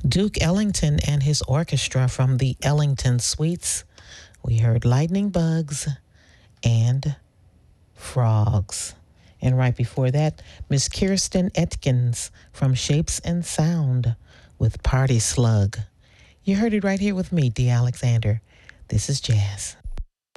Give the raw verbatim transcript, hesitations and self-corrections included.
Duke Ellington and his orchestra from the Ellington Suites. We heard Lightning Bugs and Frogs. And right before that, Miss Kirsten Atkins from Shapes and Sound with Party Slug. You heard it right here with me, Dee Alexander. This is Jazz.